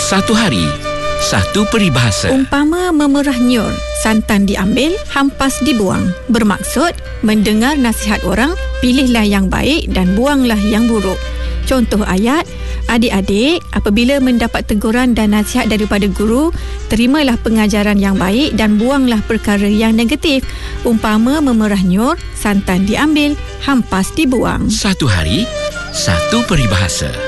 Satu hari, satu peribahasa. Umpama memerah nyur, santan diambil, hampas dibuang. Bermaksud, mendengar nasihat orang, pilihlah yang baik dan buanglah yang buruk. Contoh ayat, adik-adik, apabila mendapat teguran dan nasihat daripada guru, terimalah pengajaran yang baik dan buanglah perkara yang negatif. Umpama memerah nyur, santan diambil, hampas dibuang. Satu hari, satu peribahasa.